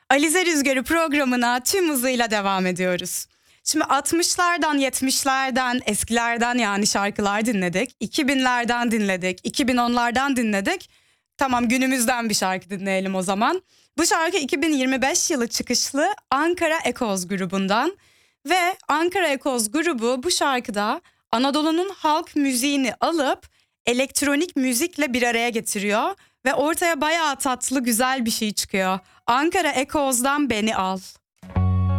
Alize Rüzgarı programına tüm hızıyla devam ediyoruz. Şimdi 60'lardan, 70'lerden, eskilerden yani şarkılar dinledik. 2000'lerden dinledik, 2010'lardan dinledik. Tamam, günümüzden bir şarkı dinleyelim o zaman. Bu şarkı 2025 yılı çıkışlı Ankara Ekoz grubundan. Ve Ankara Ekoz grubu bu şarkıda Anadolu'nun halk müziğini alıp elektronik müzikle bir araya getiriyor. Ve ortaya bayağı tatlı, güzel bir şey çıkıyor. Ankara Ekoz'dan Beni Al.